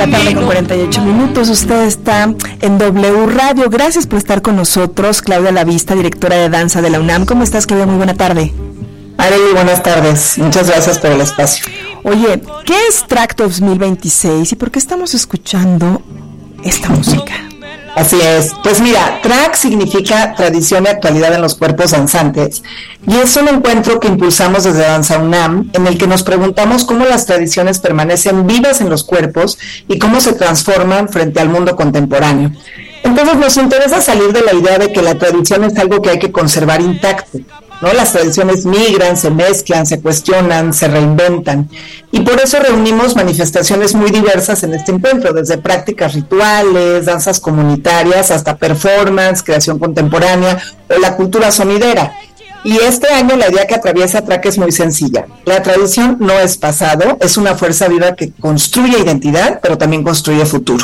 tarde con 48 minutos. Usted está en W Radio. Gracias por estar con nosotros. Claudia Lavista, directora de danza de la UNAM. ¿Cómo estás, Claudia? Muy buena tarde. Arely, buenas tardes. Muchas gracias por el espacio. Oye, ¿qué es TRAC 2026 y por qué estamos escuchando esta música? Así es. Pues mira, TRAC significa Tradición y Actualidad en los Cuerpos Danzantes, y es un encuentro que impulsamos desde Danza UNAM, en el que nos preguntamos cómo las tradiciones permanecen vivas en los cuerpos y cómo se transforman frente al mundo contemporáneo. Entonces nos interesa salir de la idea de que la tradición es algo que hay que conservar intacto, ¿no? Las tradiciones migran, se mezclan, se cuestionan, se reinventan, y por eso reunimos manifestaciones muy diversas en este encuentro, desde prácticas rituales, danzas comunitarias, hasta performance, creación contemporánea o la cultura sonidera. Y este año la idea que atraviesa TRAC es muy sencilla. La tradición no es pasado, es una fuerza viva que construye identidad, pero también construye futuro.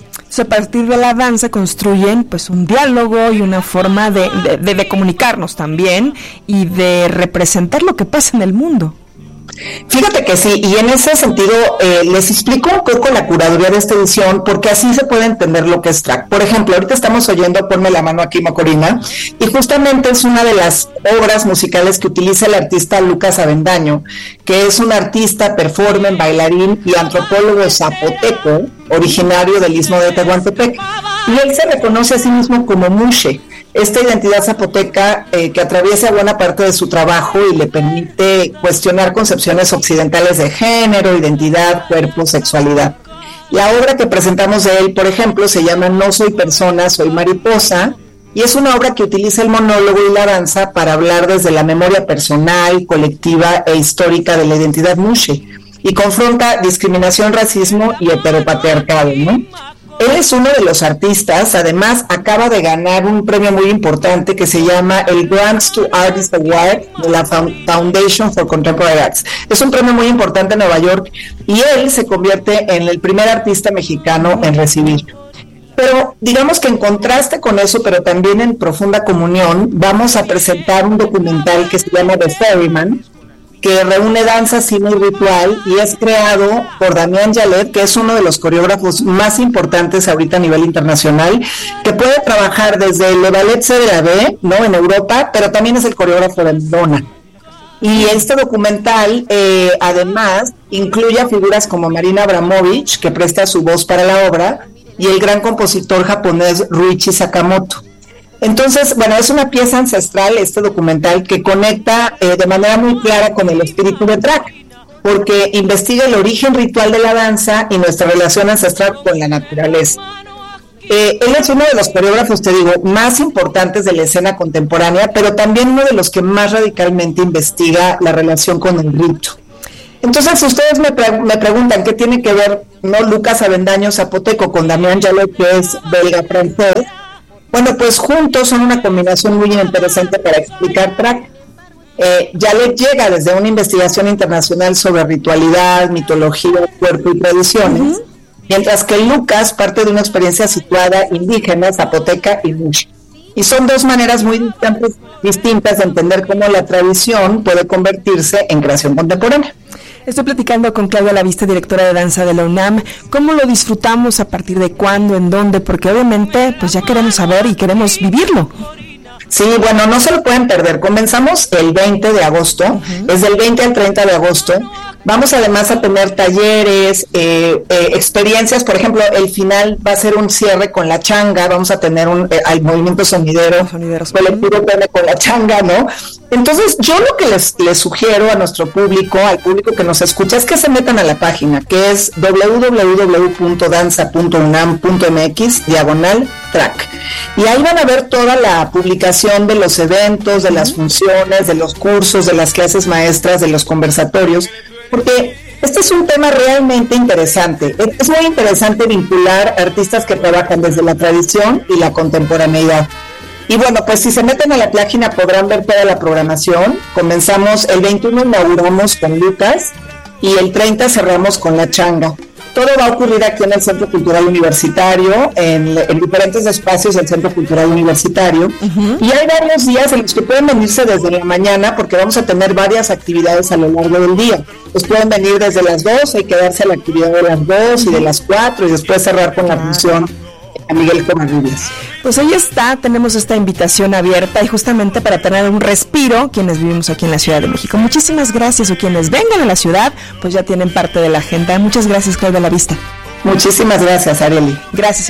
A partir de la danza construyen pues un diálogo y una forma de comunicarnos también y de representar lo que pasa en el mundo. Fíjate que sí, y en ese sentido les explico un poco la curaduría de esta edición, porque así se puede entender lo que es TRAC. Por ejemplo, ahorita estamos oyendo Ponme la mano aquí, Macorina, y justamente es una de las obras musicales que utiliza el artista Lucas Avendaño, que es un artista, performer, bailarín y antropólogo zapoteco, originario del istmo de Tehuantepec, y él se reconoce a sí mismo como Mushe, esta identidad zapoteca que atraviesa buena parte de su trabajo y le permite cuestionar concepciones occidentales de género, identidad, cuerpo, sexualidad. La obra que presentamos de él, por ejemplo, se llama No soy persona, soy mariposa, y es una obra que utiliza el monólogo y la danza para hablar desde la memoria personal, colectiva e histórica de la identidad Mushe, y confronta discriminación, racismo y heteropatriarcado, ¿no? Él es uno de los artistas, además acaba de ganar un premio muy importante que se llama el Grants to Artists Award de la Foundation for Contemporary Arts. Es un premio muy importante en Nueva York y él se convierte en el primer artista mexicano en recibirlo. Pero digamos que en contraste con eso, pero también en profunda comunión, vamos a presentar un documental que se llama The Ferryman, que reúne danza, cine y ritual, y es creado por Damián Yalet, que es uno de los coreógrafos más importantes ahorita a nivel internacional, que puede trabajar desde el Ballet CDAB, ¿no?, en Europa, pero también es el coreógrafo de Madonna. Y este documental, además, incluye a figuras como Marina Abramovich, que presta su voz para la obra, y el gran compositor japonés Ruichi Sakamoto. Entonces, bueno, es una pieza ancestral este documental que conecta de manera muy clara con el espíritu de TRAC, porque investiga el origen ritual de la danza y nuestra relación ancestral con la naturaleza. Él es uno de los coreógrafos, te digo, más importantes de la escena contemporánea, pero también uno de los que más radicalmente investiga la relación con el rito. Entonces, ustedes me preguntan qué tiene que ver, ¿no?, Lucas Avendaño zapoteco con Damián Yalet, que es belga francés. Bueno, pues juntos son una combinación muy interesante para explicar TRAC. Yalet llega desde una investigación internacional sobre ritualidad, mitología, cuerpo y tradiciones, mientras que Lucas parte de una experiencia situada indígena, zapoteca y Mushe. Y son dos maneras muy distintas de entender cómo la tradición puede convertirse en creación contemporánea. Estoy platicando con Claudia Lavista, directora de danza de la UNAM. ¿Cómo lo disfrutamos? ¿A partir de cuándo? ¿En dónde? Porque obviamente pues ya queremos saber y queremos vivirlo. Sí, bueno, no se lo pueden perder. Comenzamos el 20 de agosto, desde el 20 al 30 de agosto. Vamos además a tener talleres, experiencias. Por ejemplo, el final va a ser un cierre con la changa. Vamos a tener el movimiento sonidero, colectivo con la changa, ¿no? Entonces, yo lo que les sugiero a nuestro público, al público que nos escucha, es que se metan a la página, que es www.danza.unam.mx/TRAC. Y ahí van a ver toda la publicación de los eventos, de las funciones, de los cursos, de las clases maestras, de los conversatorios, porque este es un tema realmente interesante. Es muy interesante vincular artistas que trabajan desde la tradición y la contemporaneidad. Y bueno, pues si se meten a la página podrán ver toda la programación. Comenzamos el 21, inauguramos con Lucas, y el 30 cerramos con la changa. Todo va a ocurrir aquí en el Centro Cultural Universitario, en diferentes espacios del Centro Cultural Universitario. Y hay varios días en los que pueden venirse desde la mañana, porque vamos a tener varias actividades a lo largo del día. Pues pueden venir desde las 2 y quedarse a la actividad de las 2 y de las 4 y después cerrar con la función a Miguel Covarrubias. Pues ahí está, tenemos esta invitación abierta y justamente para tener un respiro quienes vivimos aquí en la Ciudad de México. Muchísimas gracias, o quienes vengan a la ciudad, pues ya tienen parte de la agenda. Muchas gracias, Claudia La Vista. Muchísimas gracias, Arely. Gracias.